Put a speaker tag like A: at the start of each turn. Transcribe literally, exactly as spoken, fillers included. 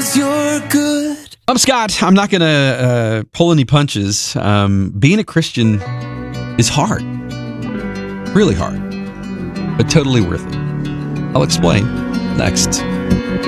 A: 'cause you're good.
B: I'm Scott. I'm not going to uh, pull any punches. Um, being a Christian is hard. Really hard. But totally worth it. I'll explain next.